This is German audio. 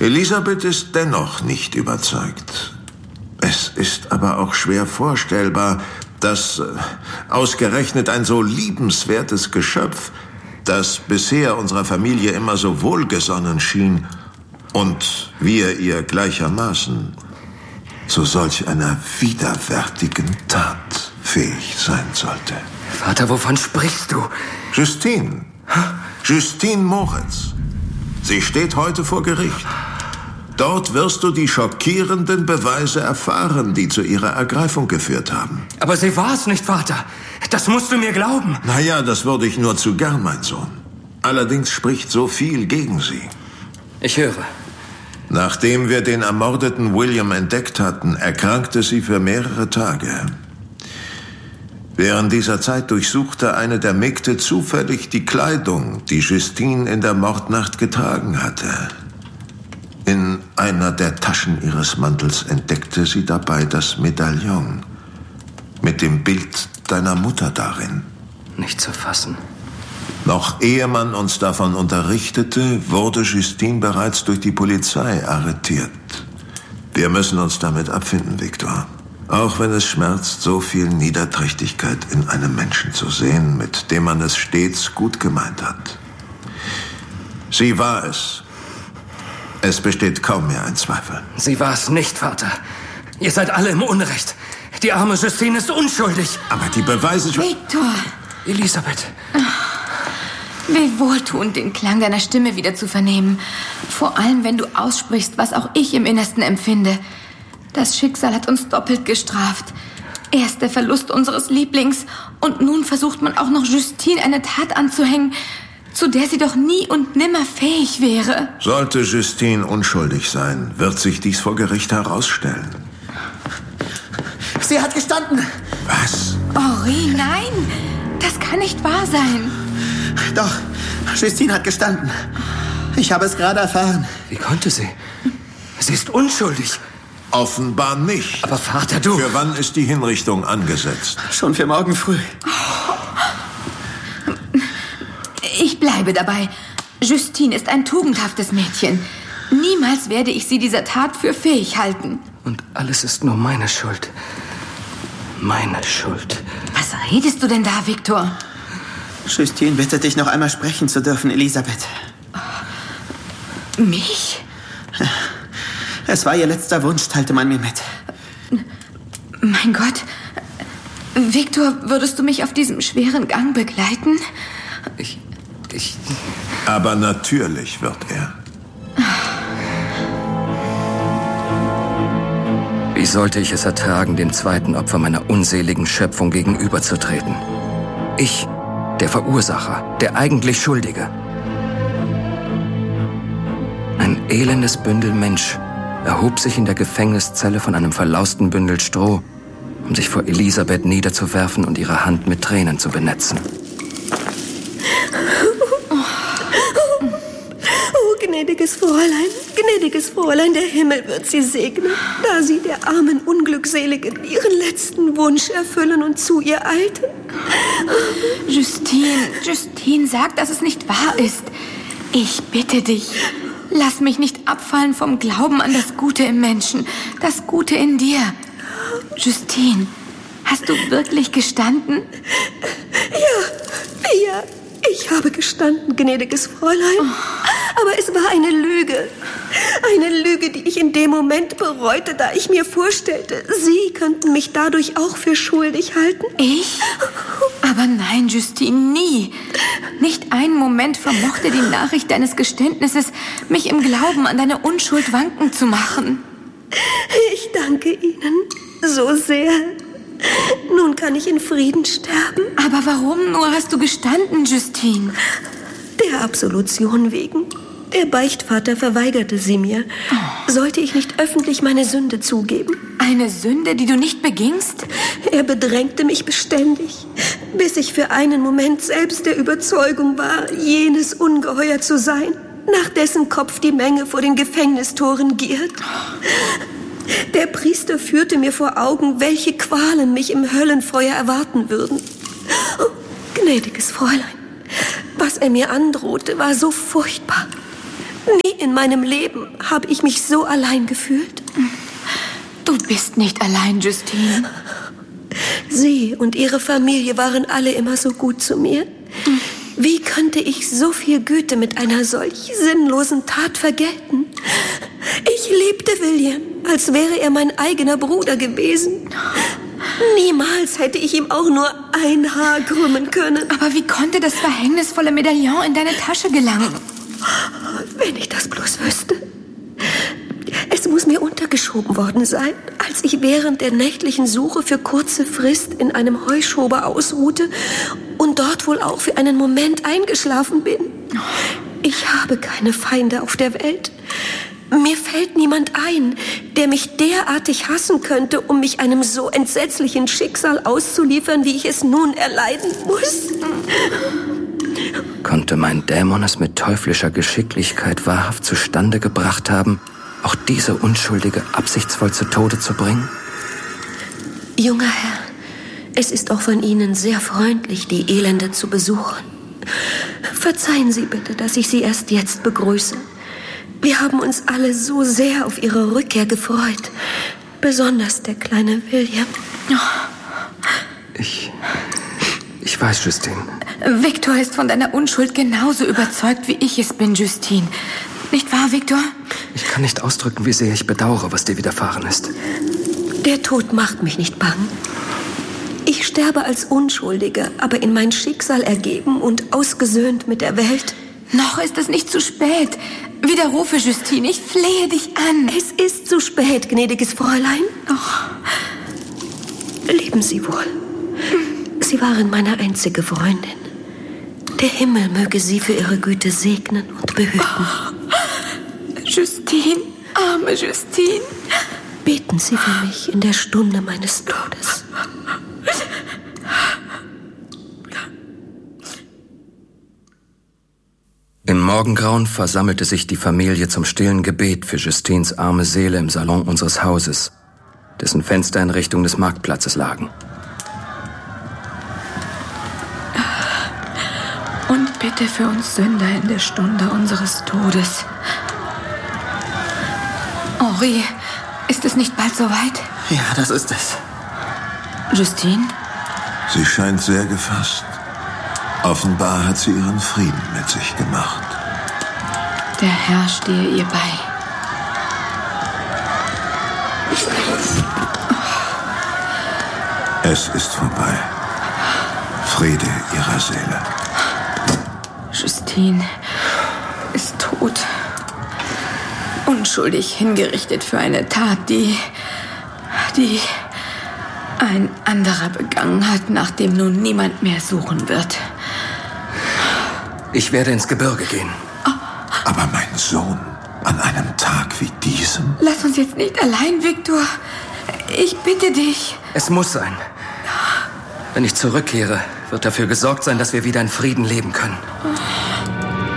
Elisabeth ist dennoch nicht überzeugt. Es ist aber auch schwer vorstellbar, dass ausgerechnet ein so liebenswertes Geschöpf, das bisher unserer Familie immer so wohlgesonnen schien und wir ihr gleichermaßen, zu solch einer widerwärtigen Tat fähig sein sollte. Vater, wovon sprichst du? Justine. Justine Moritz. Sie steht heute vor Gericht. Dort wirst du die schockierenden Beweise erfahren, die zu ihrer Ergreifung geführt haben. Aber sie war es nicht, Vater. Das musst du mir glauben. Naja, das würde ich nur zu gern, mein Sohn. Allerdings spricht so viel gegen sie. Ich höre. Nachdem wir den ermordeten William entdeckt hatten, erkrankte sie für mehrere Tage. Während dieser Zeit durchsuchte eine der Mägde zufällig die Kleidung, die Justine in der Mordnacht getragen hatte. In einer der Taschen ihres Mantels entdeckte sie dabei das Medaillon mit dem Bild deiner Mutter darin. Nicht zu fassen. Noch ehe man uns davon unterrichtete, wurde Justine bereits durch die Polizei arretiert. Wir müssen uns damit abfinden, Viktor. Auch wenn es schmerzt, so viel Niederträchtigkeit in einem Menschen zu sehen, mit dem man es stets gut gemeint hat. Sie war es. Es besteht kaum mehr ein Zweifel. Sie war es nicht, Vater. Ihr seid alle im Unrecht. Die arme Justine ist unschuldig. Aber die Beweise... Viktor! Elisabeth. Wie wohltuend, den Klang deiner Stimme wieder zu vernehmen. Vor allem, wenn du aussprichst, was auch ich im Innersten empfinde. Das Schicksal hat uns doppelt gestraft. Erst der Verlust unseres Lieblings und nun versucht man auch noch Justine eine Tat anzuhängen, zu der sie doch nie und nimmer fähig wäre. Sollte Justine unschuldig sein, wird sich dies vor Gericht herausstellen. Sie hat gestanden. Was? Henri, nein! Das kann nicht wahr sein. Doch, Justine hat gestanden. Ich habe es gerade erfahren. Wie konnte sie? Sie ist unschuldig. Offenbar nicht. Aber Vater, du... Für wann ist die Hinrichtung angesetzt? Schon für morgen früh. Ich bleibe dabei. Justine ist ein tugendhaftes Mädchen. Niemals werde ich sie dieser Tat für fähig halten. Und alles ist nur meine Schuld. Meine Schuld. Was redest du denn da, Viktor? Justine bittet dich, noch einmal sprechen zu dürfen, Elisabeth. Mich? Es war ihr letzter Wunsch, teilte man mir mit. Mein Gott. Viktor, würdest du mich auf diesem schweren Gang begleiten? Ich... Aber natürlich wird er. Wie sollte ich es ertragen, dem zweiten Opfer meiner unseligen Schöpfung gegenüberzutreten? Ich, der Verursacher, der eigentlich Schuldige. Ein elendes Bündel Mensch erhob sich in der Gefängniszelle von einem verlausten Bündel Stroh, um sich vor Elisabeth niederzuwerfen und ihre Hand mit Tränen zu benetzen. Gnädiges Fräulein, der Himmel wird sie segnen, da sie der armen Unglückseligen ihren letzten Wunsch erfüllen und zu ihr eilte. Justine, sag, dass es nicht wahr ist. Ich bitte dich, lass mich nicht abfallen vom Glauben an das Gute im Menschen, das Gute in dir. Justine, hast du wirklich gestanden? Ja, ich habe gestanden, gnädiges Fräulein. Aber es war eine Lüge. Eine Lüge, die ich in dem Moment bereute, da ich mir vorstellte, Sie könnten mich dadurch auch für schuldig halten. Ich? Aber nein, Justine, nie. Nicht einen Moment vermochte die Nachricht deines Geständnisses, mich im Glauben an deine Unschuld wanken zu machen. Ich danke Ihnen so sehr. Nun kann ich in Frieden sterben. Aber warum nur hast du gestanden, Justine? Der Absolution wegen. Der Beichtvater verweigerte sie mir. Sollte ich nicht öffentlich meine Sünde zugeben? Eine Sünde, die du nicht begingst? Er bedrängte mich beständig, bis ich für einen Moment selbst der Überzeugung war, jenes Ungeheuer zu sein, nach dessen Kopf die Menge vor den Gefängnistoren giert. Der Priester führte mir vor Augen, welche Qualen mich im Höllenfeuer erwarten würden. Oh, gnädiges Fräulein, was er mir androhte, war so furchtbar. Nie in meinem Leben habe ich mich so allein gefühlt. Du bist nicht allein, Justine. Sie und ihre Familie waren alle immer so gut zu mir. Wie könnte ich so viel Güte mit einer solch sinnlosen Tat vergelten? Ich liebte William, als wäre er mein eigener Bruder gewesen. Niemals hätte ich ihm auch nur ein Haar krümmen können. Aber wie konnte das verhängnisvolle Medaillon in deine Tasche gelangen? Wenn ich das bloß wüsste. Es muss mir untergeschoben worden sein, als ich während der nächtlichen Suche für kurze Frist in einem Heuschober ausruhte und dort wohl auch für einen Moment eingeschlafen bin. Ich habe keine Feinde auf der Welt. Mir fällt niemand ein, der mich derartig hassen könnte, um mich einem so entsetzlichen Schicksal auszuliefern, wie ich es nun erleiden muss. Konnte mein Dämon es mit teuflischer Geschicklichkeit wahrhaft zustande gebracht haben, auch diese Unschuldige absichtsvoll zu Tode zu bringen? Junger Herr, es ist auch von Ihnen sehr freundlich, die Elende zu besuchen. Verzeihen Sie bitte, dass ich Sie erst jetzt begrüße. Wir haben uns alle so sehr auf Ihre Rückkehr gefreut. Besonders der kleine William. Ich weiß, Justine. Victor ist von deiner Unschuld genauso überzeugt, wie ich es bin, Justine. Nicht wahr, Victor? Ich kann nicht ausdrücken, wie sehr ich bedauere, was dir widerfahren ist. Der Tod macht mich nicht bang. Ich sterbe als Unschuldiger, aber in mein Schicksal ergeben und ausgesöhnt mit der Welt. Noch ist es nicht zu spät. Widerrufe, Justine, ich flehe dich an. Es ist zu spät, gnädiges Fräulein. Leben Sie wohl. Sie waren meine einzige Freundin. Der Himmel möge Sie für Ihre Güte segnen und behüten. Justine, arme Justine. Beten Sie für mich in der Stunde meines Todes. Im Morgengrauen versammelte sich die Familie zum stillen Gebet für Justines arme Seele im Salon unseres Hauses, dessen Fenster in Richtung des Marktplatzes lagen. Und bitte für uns Sünder in der Stunde unseres Todes. Henri, ist es nicht bald soweit? Ja, das ist es. Justine? Sie scheint sehr gefasst. Offenbar hat sie ihren Frieden mit sich gemacht. Der Herr stehe ihr bei. Es ist vorbei. Friede ihrer Seele. Justine ist tot. Unschuldig hingerichtet für eine Tat, die ein anderer begangen hat, nach dem nun niemand mehr suchen wird. Ich werde ins Gebirge gehen. Aber mein Sohn, an einem Tag wie diesem? Lass uns jetzt nicht allein, Victor. Ich bitte dich. Es muss sein. Wenn ich zurückkehre, wird dafür gesorgt sein, dass wir wieder in Frieden leben können.